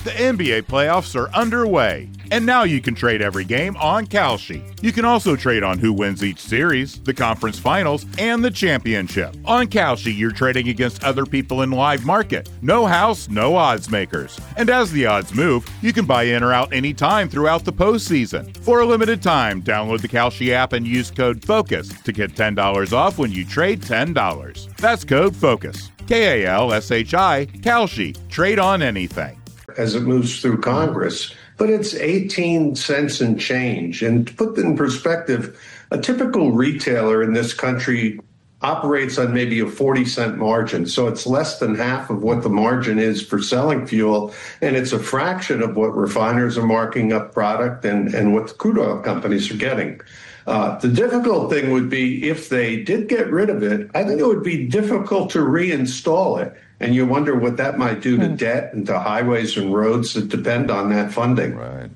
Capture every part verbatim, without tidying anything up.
The N B A playoffs are underway, and now you can trade every game on Kalshi. You can also trade on who wins each series, the conference finals, and the championship. On Kalshi, you're trading against other people in live market. No house, no odds makers. And as the odds move, you can buy in or out anytime throughout the postseason. For a limited time, download the Kalshi app and use code FOCUS to get ten dollars off when you trade ten dollars. That's code FOCUS. K A L S H I, Kalshi. Trade on anything. As it moves through Congress, but it's eighteen cents and change. And to put that in perspective, a typical retailer in this country operates on maybe a forty cent margin. So it's less than half of what the margin is for selling fuel. And it's a fraction of what refiners are marking up product and, and what the crude oil companies are getting. Uh, the difficult thing would be if they did get rid of it, I think it would be difficult to reinstall it. And you wonder what that might do to debt and to highways and roads that depend on that funding. Right.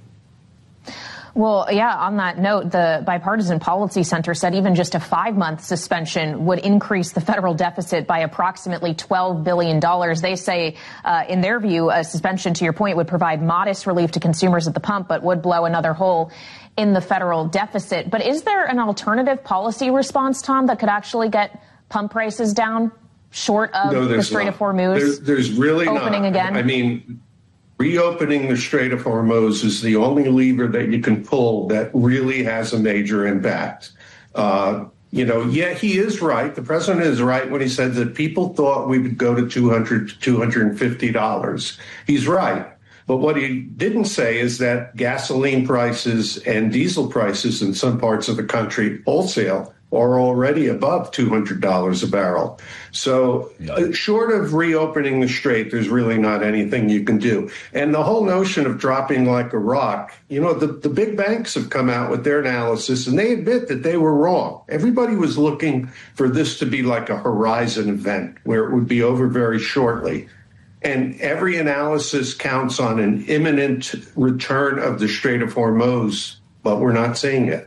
Well, yeah, on that note, the Bipartisan Policy Center said even just a five-month suspension would increase the federal deficit by approximately twelve billion dollars. They say, uh, in their view, a suspension, to your point, would provide modest relief to consumers at the pump, but would blow another hole in the federal deficit. But is there an alternative policy response, Tom, that could actually get pump prices down short of no, the Strait not. of Hormuz there's, there's really opening not. again? I mean, reopening the Strait of Hormuz is the only lever that you can pull that really has a major impact. Uh, you know, yeah, he is right. The president is right when he said that people thought we would go to two hundred to two hundred fifty dollars. He's right. But what he didn't say is that gasoline prices and diesel prices in some parts of the country, wholesale, are already above two hundred dollars a barrel. So uh, short of reopening the strait, there's really not anything you can do. And the whole notion of dropping like a rock, you know, the, the big banks have come out with their analysis and they admit that they were wrong. Everybody was looking for this to be like a horizon event where it would be over very shortly. And every analysis counts on an imminent return of the Strait of Hormuz, but we're not seeing it.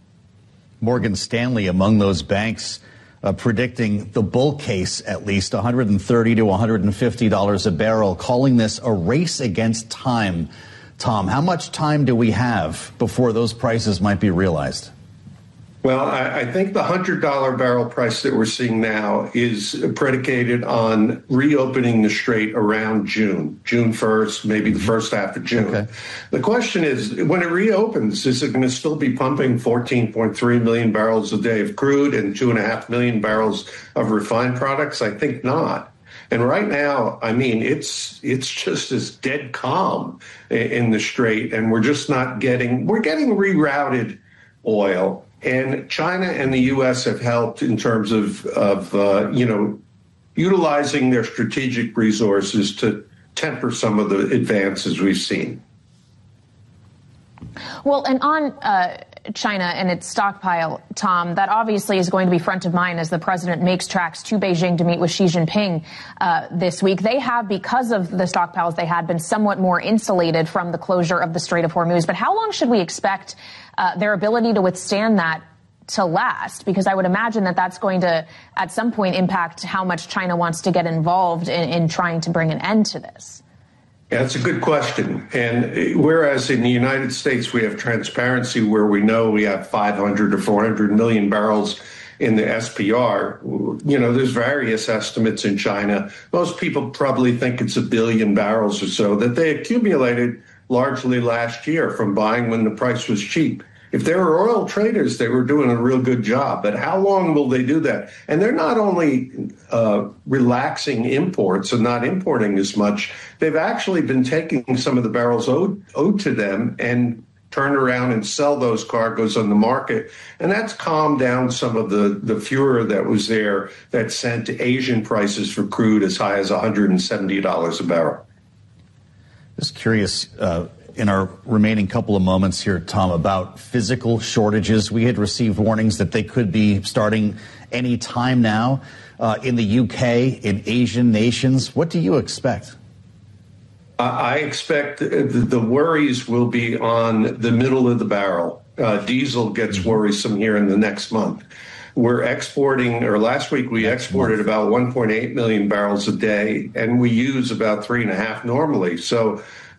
Morgan Stanley among those banks uh, predicting the bull case, at least one hundred thirty to one hundred fifty dollars a barrel, calling this a race against time. Tom, how much time do we have before those prices might be realized? Well, I, I think the one hundred dollars barrel price that we're seeing now is predicated on reopening the strait around June, June first, maybe the first half of June. Okay. The question is, when it reopens, is it going to still be pumping fourteen point three million barrels a day of crude and two and a half million barrels of refined products? I think not. And right now, I mean, it's it's just as dead calm in the strait, and we're just not getting, we're getting rerouted oil. And China and the U S have helped in terms of, of uh, you know, utilizing their strategic resources to temper some of the advances we've seen. Well, and on uh, China and its stockpile, Tom, that obviously is going to be front of mind as the president makes tracks to Beijing to meet with Xi Jinping uh, this week. They have, because of the stockpiles they had, been somewhat more insulated from the closure of the Strait of Hormuz. But how long should we expect uh, their ability to withstand that to last? Because I would imagine that that's going to, at some point, impact how much China wants to get involved in, in trying to bring an end to this. Yeah, that's a good question. And whereas in the United States we have transparency where we know we have five hundred or four hundred million barrels in the S P R, you know, there's various estimates in China. Most people probably think it's a billion barrels or so that they accumulated largely last year from buying when the price was cheap. If they were oil traders, they were doing a real good job. But how long will they do that? And they're not only uh, relaxing imports and not importing as much, they've actually been taking some of the barrels owed, owed to them and turn around and sell those cargoes on the market. And that's calmed down some of the, the furor that was there that sent Asian prices for crude as high as one hundred seventy dollars a barrel. Just curious, uh, in our remaining couple of moments here, Tom, about physical shortages. We had received warnings that they could be starting any time now uh, in the U K, in Asian nations. What do you expect? I expect the worries will be on the middle of the barrel. Uh, diesel gets worrisome here in the next month. We're exporting, or last week we next exported month. about one point eight million barrels a day, and we use about three and a half normally. So